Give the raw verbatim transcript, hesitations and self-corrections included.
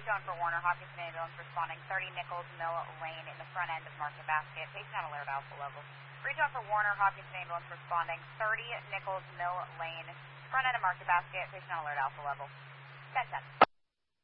John for Warner, Hopkinton Ambulance responding, thirty Nichols Mill Lane in the front end of Market Basket, patient on alert alpha level. three John for Warner, Hopkinton Ambulance responding, thirty Nichols Mill Lane, front end of Market Basket, patient on alert alpha level. ten ten.